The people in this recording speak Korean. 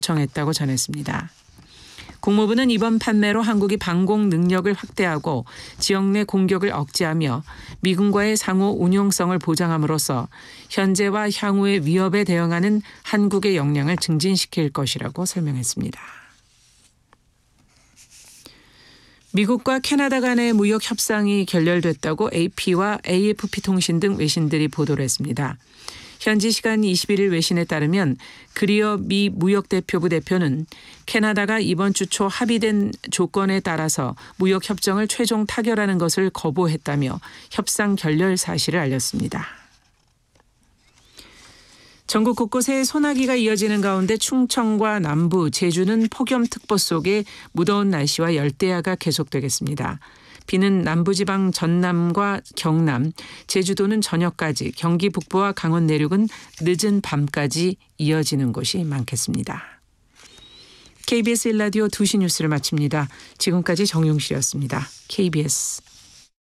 요청했다고 전했습니다. 국무부는 이번 판매로 한국이 방공 능력을 확대하고 지역 내 공격을 억제하며 미군과의 상호 운용성을 보장함으로써 현재와 향후의 위협에 대응하는 한국의 역량을 증진시킬 것이라고 설명했습니다. 미국과 캐나다 간의 무역 협상이 결렬됐다고 AP와 AFP 통신 등 외신들이 보도를 했습니다. 현지 시간 21일 외신에 따르면 그리어 미 무역대표부 대표는 캐나다가 이번 주 초 합의된 조건에 따라서 무역협정을 최종 타결하는 것을 거부했다며 협상 결렬 사실을 알렸습니다. 전국 곳곳에 소나기가 이어지는 가운데 충청과 남부, 제주는 폭염특보 속에 무더운 날씨와 열대야가 계속되겠습니다. 비는 남부지방 전남과 경남, 제주도는 저녁까지, 경기 북부와 강원 내륙은 늦은 밤까지 이어지는 곳이 많겠습니다. KBS 1라디오 2시 뉴스를 마칩니다. 지금까지 정용실이었습니다. KBS